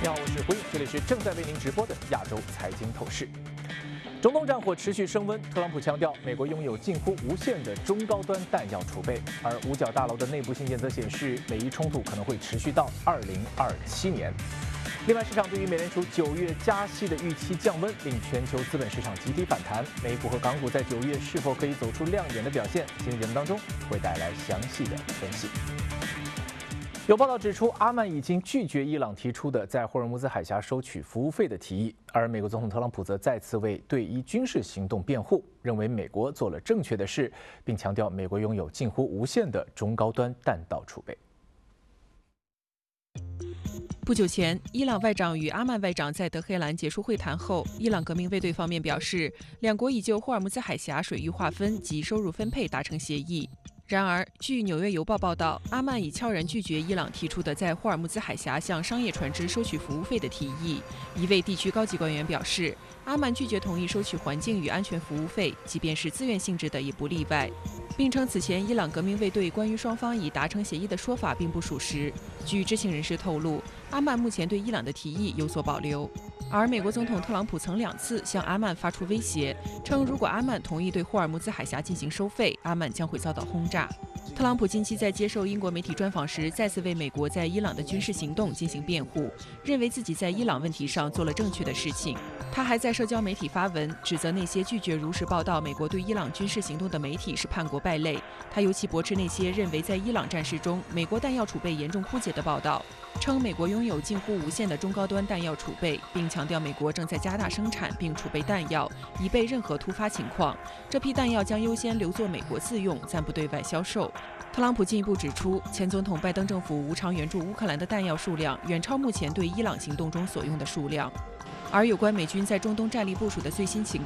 好，我是胡颖，这里是正在为您直播的亚洲财经透视。中东战火持续升温，特朗普强调，美国拥有近乎无限的中高端弹药储备，而五角大楼的内部信件则显示，美伊冲突可能会持续到2027年。另外，市场对于美联储9月加息的预期降温，令全球资本市场集体反弹。美股和港股在9月是否可以走出亮眼的表现？今天节目当中会带来详细的分析。有报道指出，阿曼已经拒绝伊朗提出的在霍尔木兹海峡收取服务费的提议，而美国总统特朗普则再次为对伊军事行动辩护，认为美国做了正确的事，并强调美国拥有近乎无限的中高端弹道储备。 不久前，伊朗外长与阿曼外长在德黑兰结束会谈后，伊朗革命卫队方面表示，两国已就霍尔木兹海峡水域划分及收入分配达成协议。然而，据《纽约邮报》报道，阿曼已悄然拒绝伊朗提出的在霍尔木兹海峡向商业船只收取服务费的提议。一位地区高级官员表示，阿曼拒绝同意收取环境与安全服务费，即便是自愿性质的也不例外，并称此前伊朗革命卫队关于双方已达成协议的说法并不属实。据知情人士透露，阿曼目前对伊朗的提议有所保留。而美国总统特朗普曾2次向阿曼发出威胁，称如果阿曼同意对霍尔木兹海峡进行收费，阿曼将会遭到轰炸。特朗普近期在接受英国媒体专访时，再次为美国在伊朗的军事行动进行辩护，认为自己在伊朗问题上做了正确的事情。他还在社交媒体发文，指责那些拒绝如实报道美国对伊朗军事行动的媒体是叛国败类。他尤其驳斥那些认为在伊朗战事中美国弹药储备严重枯竭的报道，称美国拥有近乎无限的中高端弹药储备，并强调美国正在加大生产并储备弹药，以备任何突发情况。这批弹药将优先留作美国自用，暂不对外销售。特朗普进一步指出，前总统拜登政府无偿援助乌克兰的弹药数量远超目前对伊朗行动中所用的数量。而有关美军在中东战力部署的最新情